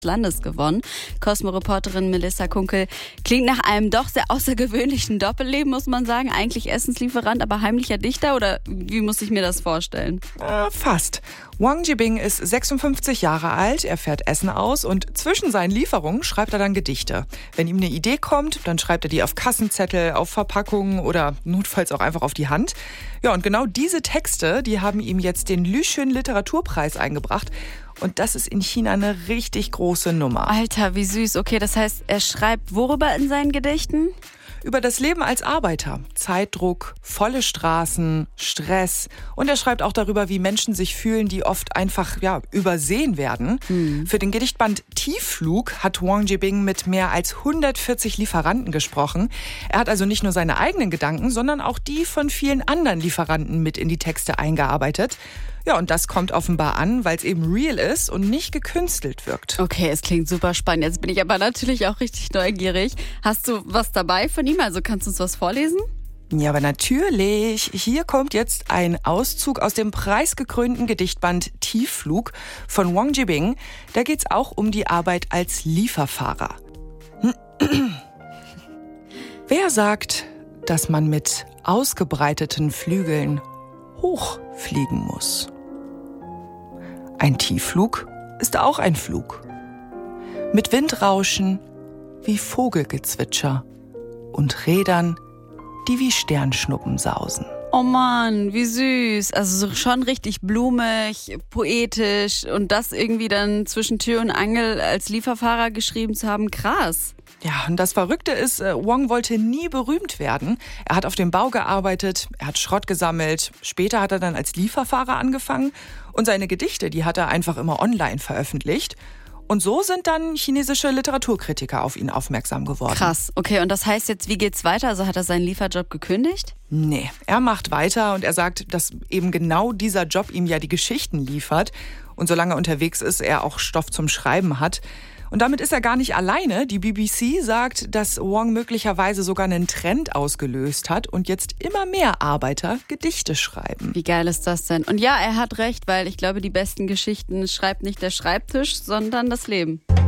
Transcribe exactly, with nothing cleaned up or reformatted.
Landes gewonnen. Cosmo-Reporterin Melissa Kunkel klingt nach einem doch sehr außergewöhnlichen Doppelleben, muss man sagen. Eigentlich Essenslieferant, aber heimlicher Dichter, oder wie muss ich mir das vorstellen? Äh, fast. Wang Jibing ist sechsundfünfzig Jahre alt, er fährt Essen aus und zwischen seinen Lieferungen schreibt er dann Gedichte. Wenn ihm eine Idee kommt, dann schreibt er die auf Kassenzettel, auf Verpackungen oder notfalls auch einfach auf die Hand. Ja, und genau diese Texte, die haben ihm jetzt den Lüxün Literaturpreis eingebracht. Und das ist in China eine richtig große Nummer. Alter, wie süß. Okay, das heißt, er schreibt worüber in seinen Gedichten? Über das Leben als Arbeiter. Zeitdruck, volle Straßen, Stress. Und er schreibt auch darüber, wie Menschen sich fühlen, die oft einfach ja, übersehen werden. Hm. Für den Gedichtband Tiefflug hat Wang Jibing mit mehr als hundertvierzig Lieferanten gesprochen. Er hat also nicht nur seine eigenen Gedanken, sondern auch die von vielen anderen Lieferanten mit in die Texte eingearbeitet. Ja, und das kommt offenbar an, weil es eben real ist und nicht gekünstelt wirkt. Okay, es klingt super spannend. Jetzt bin ich aber natürlich auch richtig neugierig. Hast du was dabei von ihm? Also kannst du uns was vorlesen? Ja, aber natürlich. Hier kommt jetzt ein Auszug aus dem preisgekrönten Gedichtband Tiefflug von Wang Jibing. Da geht's auch um die Arbeit als Lieferfahrer. Wer sagt, dass man mit ausgebreiteten Flügeln hochfliegen muss? Ein Tiefflug ist auch ein Flug. Mit Windrauschen wie Vogelgezwitscher und Rädern, die wie Sternschnuppen sausen. Oh Mann, wie süß. Also so schon richtig blumig, poetisch und das irgendwie dann zwischen Tür und Angel als Lieferfahrer geschrieben zu haben, krass. Ja, und das Verrückte ist, Wang wollte nie berühmt werden. Er hat auf dem Bau gearbeitet, er hat Schrott gesammelt. Später hat er dann als Lieferfahrer angefangen. Und seine Gedichte, die hat er einfach immer online veröffentlicht. Und so sind dann chinesische Literaturkritiker auf ihn aufmerksam geworden. Krass, okay. Und das heißt jetzt, wie geht's weiter? Also hat er seinen Lieferjob gekündigt? Nee, er macht weiter und er sagt, dass eben genau dieser Job ihm ja die Geschichten liefert. Und solange er unterwegs ist, er auch Stoff zum Schreiben hat. Und damit ist er gar nicht alleine. Die B B C sagt, dass Wang möglicherweise sogar einen Trend ausgelöst hat und jetzt immer mehr Arbeiter Gedichte schreiben. Wie geil ist das denn? Und ja, er hat recht, weil ich glaube, die besten Geschichten schreibt nicht der Schreibtisch, sondern das Leben.